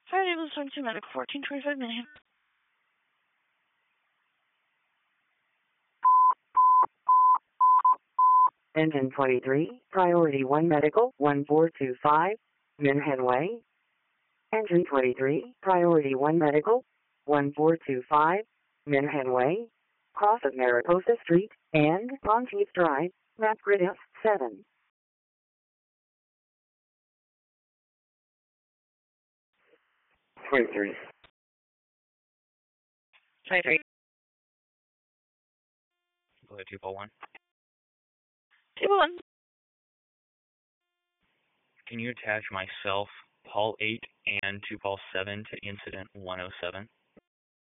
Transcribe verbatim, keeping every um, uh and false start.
Friday was twenty-two medical, fourteen twenty-five million. Engine twenty-three, Priority one Medical, one four two five, Minhead Way. Engine twenty-three, Priority one Medical, one four two five, Minhead Way, cross of Mariposa Street, and Monteith Drive, map grid F seven. twenty-three. twenty-three. Go ahead, two Paul one. two one. Can you attach myself, Paul eight, and two Paul seven to incident one oh seven?